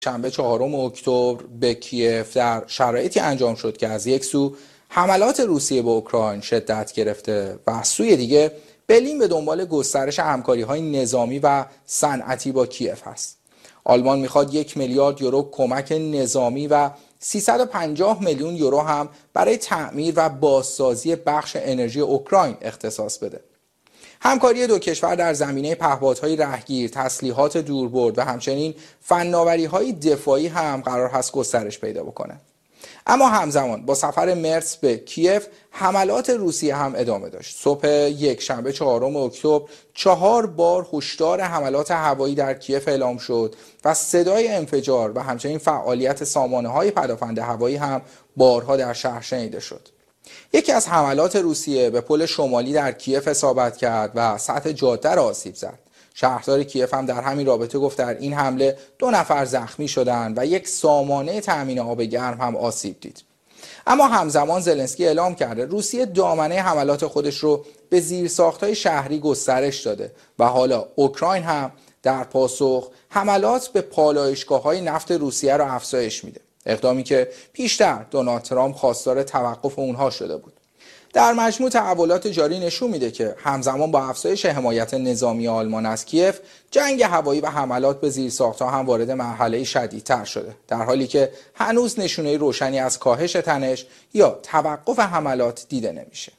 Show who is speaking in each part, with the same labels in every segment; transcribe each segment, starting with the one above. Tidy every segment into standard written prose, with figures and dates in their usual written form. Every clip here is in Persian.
Speaker 1: شنبه 4 اکتبر به کیف در شرایطی انجام شد که از یک سو حملات روسیه به اوکراین شدت گرفته و از سوی دیگه برلین به دنبال گسترش همکاری‌های نظامی و صنعتی با کیف هست. آلمان میخواد 1 میلیارد یورو کمک نظامی و 350 میلیون یورو هم برای تعمیر و بازسازی بخش انرژی اوکراین اختصاص بده. همکاری دو کشور در زمینه پهپادهای رهگیر، تسلیحات دوربرد و همچنین فناوری‌های دفاعی هم قرار هست گسترش پیدا بکنه. اما همزمان با سفر مرس به کیف حملات روسیه هم ادامه داشت. صبح یک شنبه 4 اکتبر 4 بار هشدار حملات هوایی در کیف اعلام شد و صدای انفجار و همچنین فعالیت سامانه‌های پدافند هوایی هم بارها در شهر شنیده شد. یکی از حملات روسیه به پل شمالی در کیف اصابت کرد و سطح جاده را آسیب زد. شهردار کیف هم در همین رابطه گفت در این حمله 2 نفر زخمی شدند و یک سامانه تامین آب گرم هم آسیب دید. اما همزمان زلنسکی اعلام کرده روسیه دامنه حملات خودش رو به زیرساخت‌های شهری گسترش داده و حالا اوکراین هم در پاسخ حملات به پالایشگاه‌های نفت روسیه را افزایش میده. اقدامی که پیشتر دونالد ترامپ خواستار توقف اونها شده بود. در مجموع تحولات جاری نشون میده که همزمان با افزایش حمایت نظامی آلمان از کیف، جنگ هوایی و حملات به زیرساخت‌ها هم وارد مرحله شدیدتر شده، در حالی که هنوز نشونه روشنی از کاهش تنش یا توقف حملات دیده نمیشه.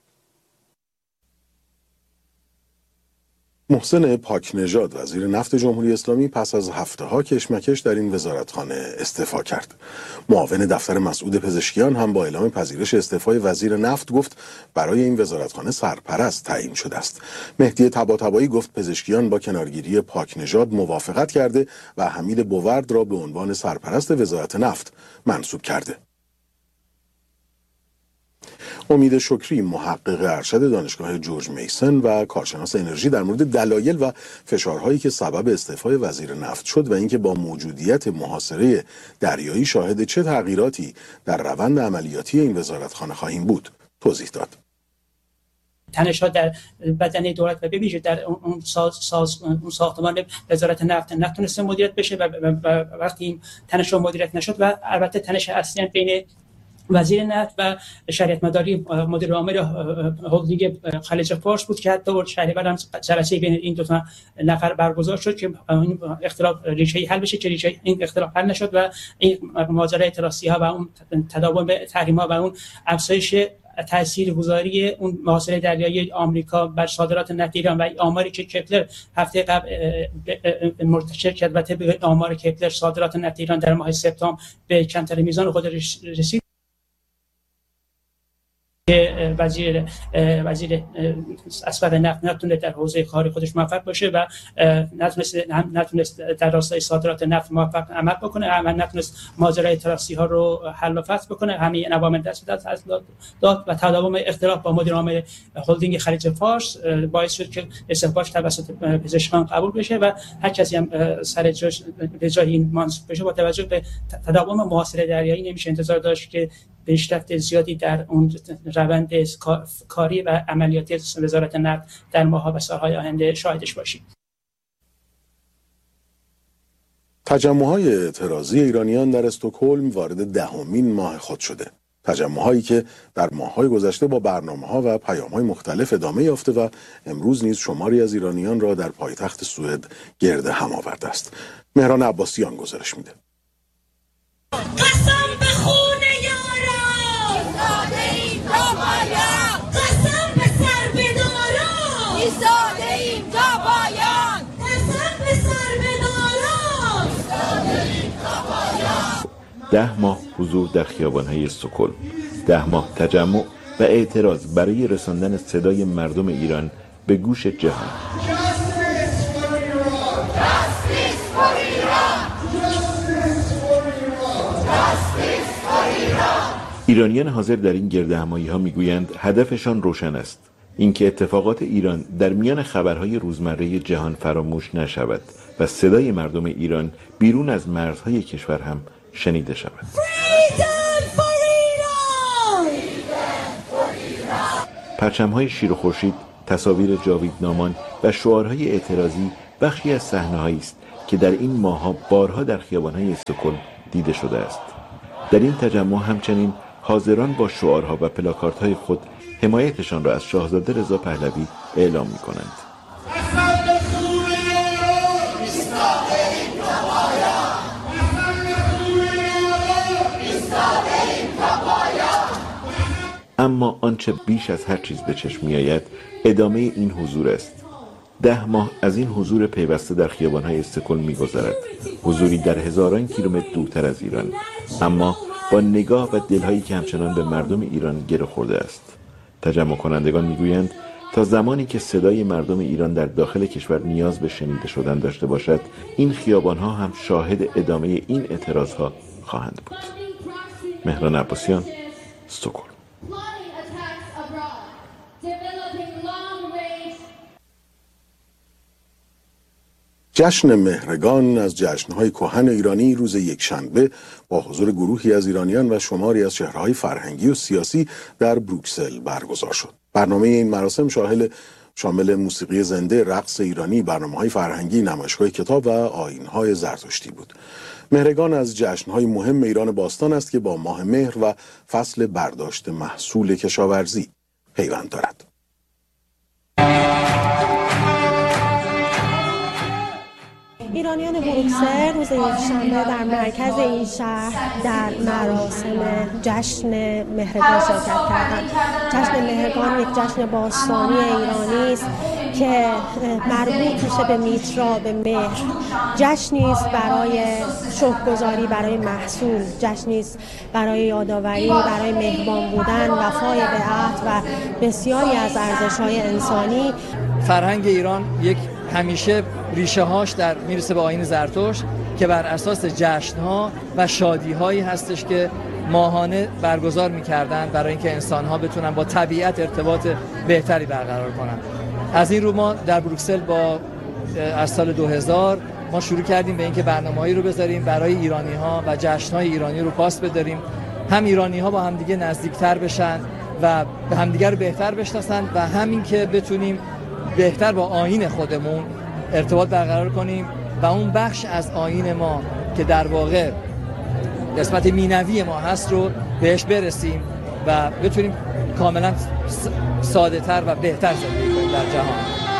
Speaker 2: محسن پاکنژاد وزیر نفت جمهوری اسلامی پس از هفته‌ها کشمکش در این وزارتخانه استعفا کرد. معاون دفتر مسعود پزشکیان هم با اعلام پذیرش استعفای وزیر نفت گفت برای این وزارتخانه سرپرست تعیین شده است. مهدی طباطبایی گفت پزشکیان با کنارگیری پاکنژاد موافقت کرده و حمید بوورد را به عنوان سرپرست وزارت نفت منصوب کرده. امید شکری محقق ارشد دانشگاه جورج میسن و کارشناس انرژی در مورد دلایل و فشارهایی که سبب استعفای وزیر نفت شد و اینکه با موجودیت محاصره دریایی شاهد چه تغییراتی در روند عملیاتی این وزارتخانه خواهیم بود توضیح داد.
Speaker 3: تنش‌ها در بدن دولت و به ویژه در اون ساختمان وزارت نفت نتونسته مدیریت بشه و وقتی این تنش‌ها مدیریت نشد و البته تنش اصلی بین وزیر نفت و شریعت مداری مدیر عامل هلدینگ خلیج فارس بود که حتی شهریور هم جلسه بین این 2 نفر برگزار شد که این اختلاف ریشه‌ای حل بشه، که ریشه این اختلاف حل نشد و این ماجرای تراسی ها و اون تداوم تحریم‌ها و اون افزایش تاثیرگذاری اون محاصره دریایی آمریکا بر صادرات نفت ایران و آماری که کپلر هفته قبل منتشر کرد و طبق آمار کپلر صادرات نفت ایران در ماه سپتامبر به کمترین میزان خود رسید که وزیر اسبق نفت نتونه در حوزه کاری خودش موفق باشه و نتونست در راستای صادرات نفت موفق عمل بکنه و نتونست ماجرای تراسی ها رو حل و فصل بکنه. همه عوامل دست به دست داد و تداوم اختلاف با مدیر عامل هلدینگ خلیج فارس باعث شد که استعفاش توسط پزشکان قبول بشه و هر کسی هم سر جاش به جای این منصوب بشه. با توجه به تداوم محاصره دریایی نمیشه انتظار داشت که پیشرفت زیادی در اون روند کاری و عملیاتی وزارت نفت در ماه‌ها و سال‌های آینده شاهدش باشیم.
Speaker 2: تجمع‌های اعتراضی ایرانیان در استکهلم وارد 10مین ماه خود شده. تجمع‌هایی که در ماه‌های گذشته با برنامه‌ها و پیام‌های مختلف ادامه یافته و امروز نیز شماری از ایرانیان را در پایتخت سوئد گرد هم آورده است. مهران عباسیان گزارش میده.
Speaker 4: قسم به خون یاران ایستاده ایم تا پایان، قسم به سر بداران ایستاده ایم تا پایان، قسم به سر بداران ایستاده ایم تا پایان.
Speaker 5: 10 ماه حضور در خیابان‌های استکهلم، 10 ماه تجمع و اعتراض برای رساندن صدای مردم ایران به گوش جهان. ایرانیان حاضر در این گردهمایی‌ها میگویند هدفشان روشن است، اینکه اتفاقات ایران در میان خبرهای روزمره جهان فراموش نشود و صدای مردم ایران بیرون از مرزهای کشور هم شنیده شود. پرچم‌های شیر و خورشید، تصاویر جاوید نامان و شعارهای اعتراضی بخشی از صحنه‌هایی است که در این ماه‌ها بارها در خیابان‌های استکهلم دیده شده است. در این تجمع همچنین حاضران با شعارها و پلاکاردهای خود حمایتشان را از شاهزاده رضا پهلوی اعلام می‌کنند. اما آنچه بیش از هر چیز به چشم می‌آید ادامه این حضور است. 10 ماه از این حضور پیوسته در خیابان‌های استکهلم می‌گذرد، حضوری در هزاران کیلومتر دورتر از ایران، اما با نگاه و دل‌هایی که همچنان به مردم ایران گره خورده است. تجمع کنندگان می‌گویند تا زمانی که صدای مردم ایران در داخل کشور نیاز به شنیده شدن داشته باشد، این خیابان‌ها هم شاهد ادامه این اعتراض‌ها خواهند بود. مهران عباسیان، استکهلم.
Speaker 2: جشن مهرگان از جشن‌های کهن ایرانی روز یکشنبه با حضور گروهی از ایرانیان و شماری از چهره‌های فرهنگی و سیاسی در بروکسل برگزار شد. برنامه این مراسم شامل موسیقی زنده، رقص ایرانی، برنامه‌های فرهنگی، نمایشگاه کتاب و آیین‌های زرتشتی بود. مهرگان از جشن‌های مهم ایران باستان است که با ماه مهر و فصل برداشت محصول کشاورزی پیوند دارد.
Speaker 6: ایرانیان بروکسل روز یکشنبه در مرکز این شهر در مراسم جشن مهرگان شرکت کردند. جشن مهرگان یک جشن باستانی ایرانی است که مربوط میشه به میترا، به مهر. جشنی است برای شکرگزاری برای محصول، جشنی است برای یادآوری، برای مهربان بودن، وفای به عهد و بسیاری از ارزش‌های انسانی.
Speaker 7: فرهنگ ایران همیشه ریشه هاش در میرسه به آیین زرتشت که بر اساس جشن‌ها و شادی‌هایی هستش که ماهانه برگزار می‌کردند برای اینکه انسان‌ها بتونن با طبیعت ارتباط بهتری برقرار کنن. از این رو ما در بروکسل از سال 2000 ما شروع کردیم به اینکه برنامه‌هایی رو بذاریم برای ایرانی‌ها و جشن‌های ایرانی رو پاس بداریم. هم ایرانی‌ها با همدیگه نزدیک‌تر بشن و به همدیگه رو بهتر بشناسن و همین که بتونیم بهتر با آیین خودمون ارتباط برقرار کنیم و اون بخش از آیین ما که در واقع قسمت مینوی ما هست رو بهش برسیم و بتونیم کاملا ساده تر و بهتر زندگی کنیم در جهان.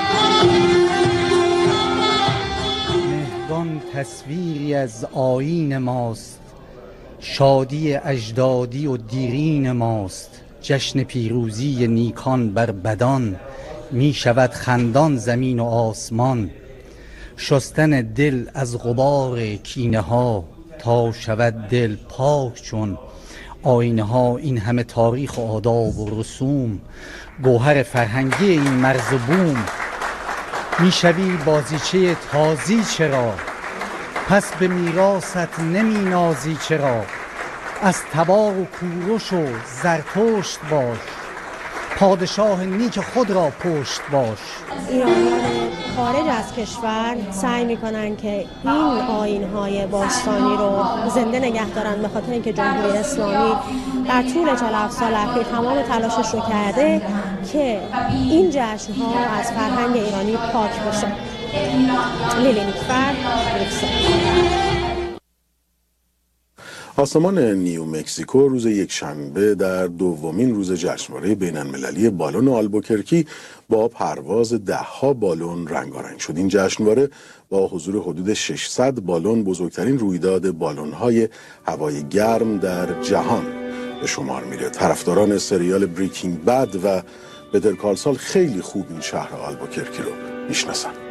Speaker 8: مهرگان تصویری از آیین ماست، شادی اجدادی و دیرین ماست. جشن پیروزی نیکان بر بدان، می شود خندان زمین و آسمان. شستن دل از غبار کینه ها، تا شود دل پاک چون آینه ها. این همه تاریخ و آداب و رسوم، گوهر فرهنگی این مرز و بوم. می شوی بازیچه تازی چرا، پس به میراثت نمی نازی چرا. از تبار و کوروش و زرتشت باش، پادشاه نیک خود را پشت باش.
Speaker 6: ایرانیان خارج از کشور سعی میکنن که این آیین‌های باستانی رو زنده نگه دارن، به خاطر اینکه جمهوری اسلامی در طول 47 سال اخیر تمام تلاشش رو کرده که این جشن‌ها از فرهنگ ایرانی پاک بشه. لیلی نیکفر، بروکسل.
Speaker 2: آسمان نیو مکزیکو روز یکشنبه در دومین روز جشنواره بین‌المللی بالون آلبوکرکی با پرواز 10 بالون رنگارنگ شد. این جشنواره با حضور حدود 600 بالون بزرگترین رویداد بالون‌های هوای گرم در جهان به شمار میره. طرفداران سریال بریکینگ بد و بتر کال سال خیلی خوب این شهر آلبوکرکی رو میشناسن.